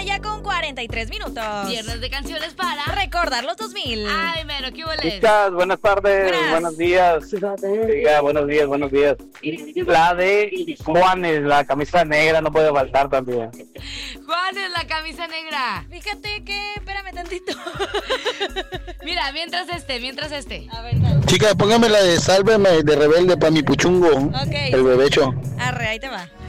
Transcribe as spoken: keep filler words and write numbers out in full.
ya con cuarenta y tres minutos. Viernes de canciones para recordar los dos mil. Ay, mero, ¿qué hubo? Chicas, buenas tardes, Buenas. buenos días. Chica, buenos días, buenos días. La de Juanes, la camisa negra no puede faltar también. Juan es la camisa negra. Fíjate que, espérame tantito. Mira, mientras este, mientras este. A ver, dale. Chica, póngame la de Sálveme de Rebelde para mi puchungo. Ok. El bebecho. Arre, ahí te va.